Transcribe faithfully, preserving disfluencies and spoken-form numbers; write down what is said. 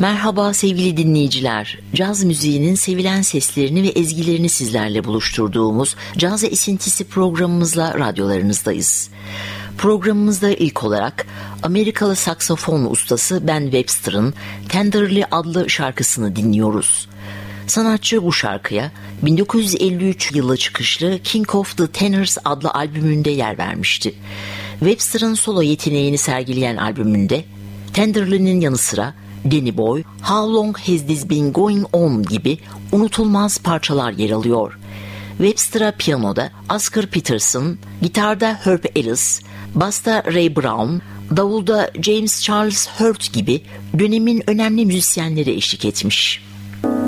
Merhaba sevgili dinleyiciler. Caz müziğinin sevilen seslerini ve ezgilerini sizlerle buluşturduğumuz Caz Esintisi programımızla radyolarınızdayız. Programımızda ilk olarak Amerikalı saksafon ustası Ben Webster'ın Tenderly adlı şarkısını dinliyoruz. Sanatçı bu şarkıya bin dokuz yüz elli üç yılı çıkışlı King of the Tenors adlı albümünde yer vermişti. Webster'ın solo yeteneğini sergileyen albümünde Tenderly'nin yanı sıra Danny Boy, How Long Has This Been Going On gibi unutulmaz parçalar yer alıyor. Webster'a piyanoda Oscar Peterson, gitarda Herb Ellis, basta Ray Brown, davulda James Charles Hurt gibi dönemin önemli müzisyenleri eşlik etmiş.